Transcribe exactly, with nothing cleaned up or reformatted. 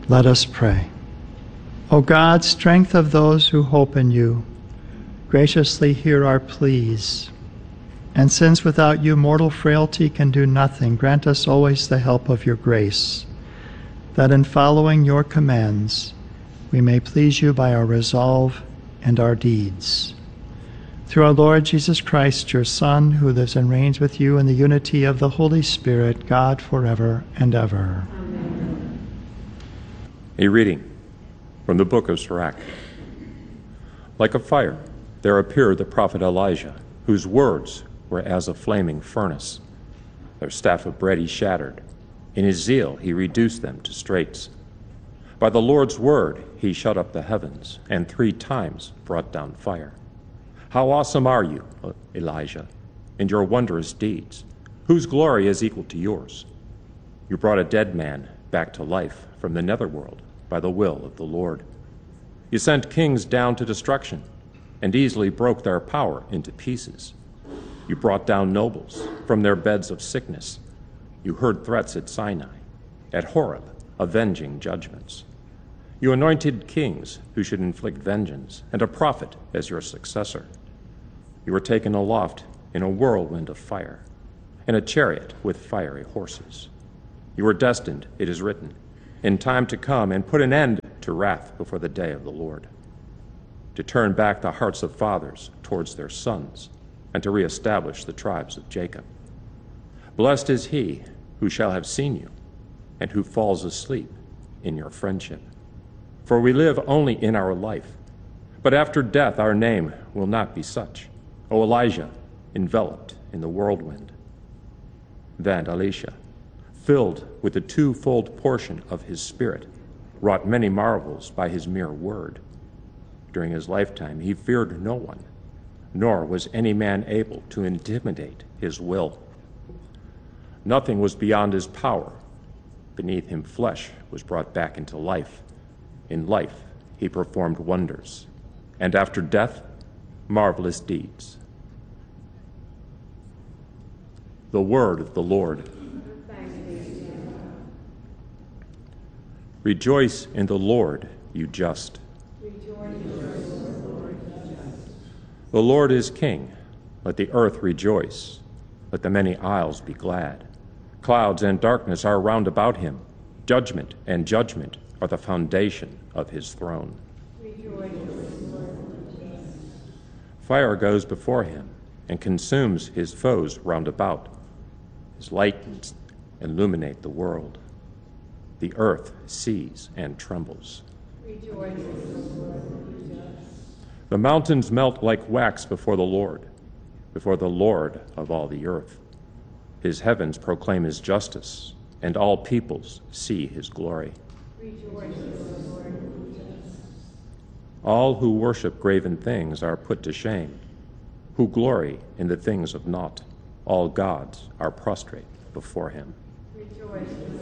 Let us pray. O God, strength of those who hope in you, graciously hear our pleas. And since without you mortal frailty can do nothing, grant us always the help of your grace, that in following your commands we may please you by our resolve and our deeds. Through our Lord Jesus Christ, your Son, who lives and reigns with you in the unity of the Holy Spirit, God, forever and ever. Amen. A reading from the book of Sirach. Like a fire, there appeared the prophet Elijah, whose words were as a flaming furnace. Their staff of bread he shattered. In his zeal he reduced them to straits. By the Lord's word he shut up the heavens, and three times brought down fire. How awesome are you, Elijah, in your wondrous deeds, whose glory is equal to yours. You brought a dead man back to life from the netherworld by the will of the Lord. You sent kings down to destruction and easily broke their power into pieces. You brought down nobles from their beds of sickness. You heard threats at Sinai, at Horeb, avenging judgments. You anointed kings who should inflict vengeance, and a prophet as your successor. You were taken aloft in a whirlwind of fire, in a chariot with fiery horses. You were destined, it is written, in time to come and put an end to wrath before the day of the Lord, to turn back the hearts of fathers towards their sons, and to reestablish the tribes of Jacob. Blessed is he who shall have seen you, and who falls asleep in your friendship. For we live only in our life, but after death our name will not be such. O Elijah, enveloped in the whirlwind. Then Elisha, filled with the twofold portion of his spirit, wrought many marvels by his mere word. During his lifetime he feared no one, nor was any man able to intimidate his will. Nothing was beyond his power. Beneath him flesh was brought back into life. In life he performed wonders, and after death, marvelous deeds. The word of the Lord. Rejoice in the Lord, you just. The Lord is king. Let the earth rejoice. Let the many isles be glad. Clouds and darkness are round about him. Judgment and judgment are the foundation of his throne. Fire goes before him and consumes his foes round about. His lightnings illuminate the world. The earth sees and trembles. The mountains melt like wax before the Lord, before the Lord of all the earth. His heavens proclaim his justice, and all peoples see his glory. All who worship graven things are put to shame, who glory in the things of naught. All gods are prostrate before him. Rejoice.